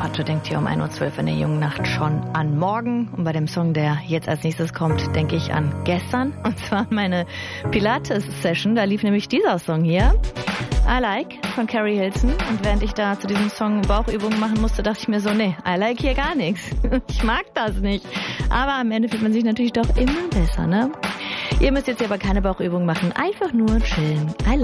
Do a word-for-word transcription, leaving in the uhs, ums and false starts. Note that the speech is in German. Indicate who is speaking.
Speaker 1: Carpaccio denkt hier um ein Uhr zwölf in der jungen Nacht schon an morgen. Und bei dem Song, der jetzt als nächstes kommt, denke ich an gestern. Und zwar meine Pilates-Session. Da lief nämlich dieser Song hier. I Like von Carrie Hilson. Und während ich da zu diesem Song Bauchübungen machen musste, dachte ich mir so, nee, I like hier gar nichts. Ich mag das nicht. Aber am Ende fühlt man sich natürlich doch immer besser, ne? Ihr müsst jetzt aber keine Bauchübungen machen. Einfach nur chillen. I like